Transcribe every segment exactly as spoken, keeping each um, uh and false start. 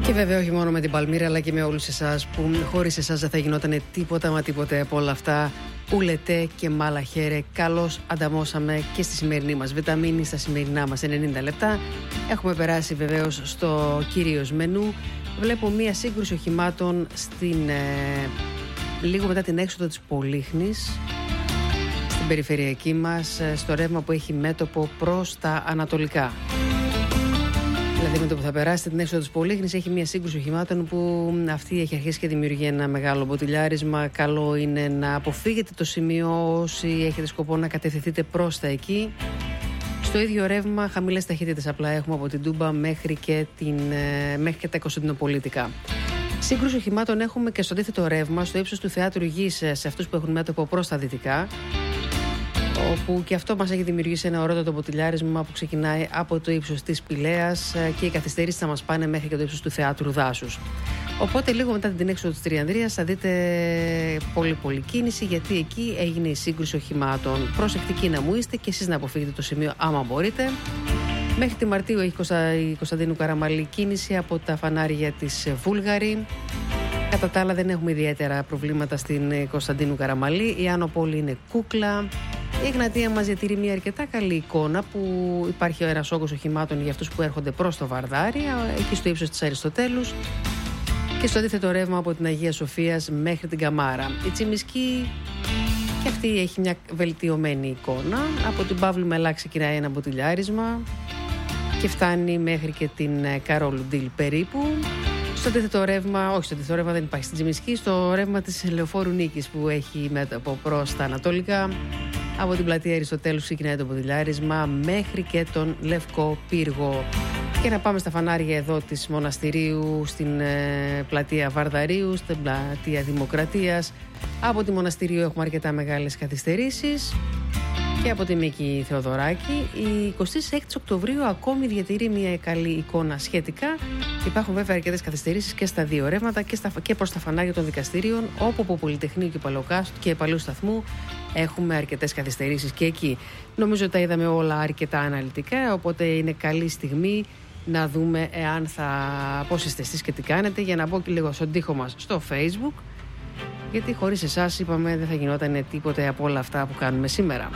Και βέβαια όχι μόνο με την Παλμύρα, αλλά και με όλους εσάς που χωρίς εσάς δεν θα γινόταν τίποτα μα τίποτε από όλα αυτά. Ουλετέ και μάλα χέρε. Καλώς ανταμώσαμε και στη σημερινή μας βιταμίνη, στα σημερινά μας ενενήντα λεπτά. Έχουμε περάσει βεβαίως στο κυρίως μενού. Βλέπω μία σύγκρουση οχημάτων στην, ε, λίγο μετά την έξοδο της Πολύχνης, στην περιφερειακή μας, στο ρεύμα που έχει μέτωπο προς τα ανατολικά. Δηλαδή με το που θα περάσετε την έξοδο της Πολύχνης έχει μια σύγκρουση οχημάτων που αυτή έχει αρχίσει και δημιουργεί ένα μεγάλο μποτιλιάρισμα. Καλό είναι να αποφύγετε το σημείο όσοι έχετε σκοπό να κατευθυνθείτε προς τα εκεί. Στο ίδιο ρεύμα χαμηλές ταχύτητες απλά έχουμε από την Τούμπα μέχρι και, την, μέχρι και τα Κωνσταντινοπολίτικα. Σύγκρουση οχημάτων έχουμε και στο αντίθετο ρεύμα, στο ύψος του Θεάτρου Γης, σε αυτούς που έχουν μέτωπο προς τα δυτικά, όπου και αυτό μας έχει δημιουργήσει ένα ωραίο μποτιλιάρισμα που ξεκινάει από το ύψος της Πηλαίας και οι καθυστερήσεις θα μας πάνε μέχρι και το ύψος του Θεάτρου Δάσους. Οπότε λίγο μετά την έξοδο της Τριανδρίας θα δείτε πολύ πολύ κίνηση, γιατί εκεί έγινε η σύγκρουση οχημάτων. Προσεκτικοί να μου είστε και εσείς να αποφύγετε το σημείο άμα μπορείτε. Μέχρι τη Μαρτίου έχει η Κωνσταντίνου Καραμαλή κίνηση από τα φανάρια της Βούλγαρη. Κατά τα άλλα δεν έχουμε ιδιαίτερα προβλήματα στην Κωνσταντίνου Καραμαλή. Η Άνω Πόλη είναι κούκλα. Η Εγνατία μας διατηρεί μια αρκετά καλή εικόνα, που υπάρχει ένας όγκος οχημάτων για αυτούς που έρχονται προς το Βαρδάρι, εκεί στο ύψος της Αριστοτέλους, και στο αντίθετο ρεύμα από την Αγία Σοφίας μέχρι την Καμάρα. Η Τσιμισκή και αυτή έχει μια βελτιωμένη εικόνα. Από την Παύλου Μελά ξεκινάει ένα μποτιλιάρισμα και φτάνει μέχρι και την Καρόλου Ντίλ περίπου. Στο αντίθετο ρεύμα, όχι στο αντίθετο ρεύμα δεν υπάρχει στην Τσιμισκή, στο ρεύμα της Λεωφόρου Νίκης που έχει μέτωπο προς τα ανατολικά. Από την πλατεία Αριστοτέλους ξεκινάει το μποτιλιάρισμα μέχρι και τον Λευκό Πύργο. Και να πάμε στα φανάρια εδώ της Μοναστηρίου, στην ε, πλατεία Βαρδαρίου, στην πλατεία Δημοκρατίας. Από τη Μοναστηρίου έχουμε αρκετά μεγάλες καθυστερήσεις. Και από τη Μίκη Θεοδωράκη. Η εικοστή έκτη Οκτωβρίου ακόμη διατηρεί μια καλή εικόνα σχετικά. Υπάρχουν βέβαια αρκετές καθυστερήσεις και στα δύο ρεύματα και, στα, και προς τα φανάρια των δικαστηρίων, όπου από Πολυτεχνείου και, και Παλαιού Σταθμού έχουμε αρκετές καθυστερήσεις και εκεί. Νομίζω ότι τα είδαμε όλα αρκετά αναλυτικά, οπότε είναι καλή στιγμή να δούμε εάν θα, πώς είστε εσείς και τι κάνετε, για να μπω και λίγο στον τοίχο μας στο Facebook, γιατί χωρίς εσάς είπαμε δεν θα γινόταν τίποτε από όλα αυτά που κάνουμε σήμερα.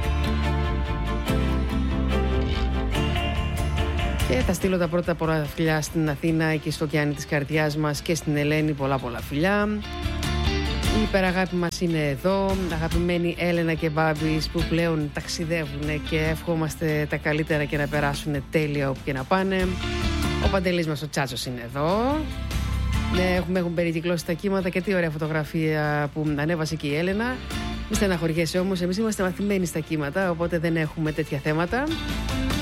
Και θα στείλω τα πρώτα πολλά φιλιά στην Αθήνα και στο Κιάνι της καρδιάς μας και στην Ελένη, πολλά πολλά φιλιά. Η υπεραγάπη μας είναι εδώ, αγαπημένοι Έλενα και Μπάμπης που πλέον ταξιδεύουν και ευχόμαστε τα καλύτερα και να περάσουν τέλεια όπου και να πάνε. Ο Παντελής μας ο Τσάτσος είναι εδώ. Ναι, έχουμε, έχουν περικυκλώσει τα κύματα και τι ωραία φωτογραφία που ανέβασε και η Έλενα. Μη στεναχωριέσαι όμως, εμείς είμαστε μαθημένοι στα κύματα, οπότε δεν έχουμε τέτοια θέματα.